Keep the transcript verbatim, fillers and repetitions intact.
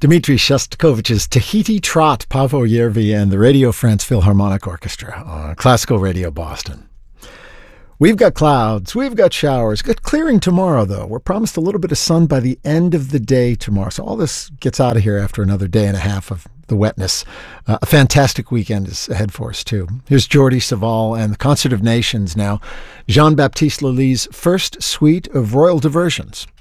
Dmitri Shostakovich's Tahiti Trot, Paavo Järvi, and the Radio France Philharmonic Orchestra on Classical Radio Boston. We've got clouds, we've got showers, got clearing tomorrow, though. We're promised a little bit of sun by the end of the day tomorrow. So all this gets out of here after another day and a half of the wetness. Uh, a fantastic weekend is ahead for us, too. Here's Jordi Savall and the Concert of Nations now. Jean-Baptiste Lully's first suite of royal diversions.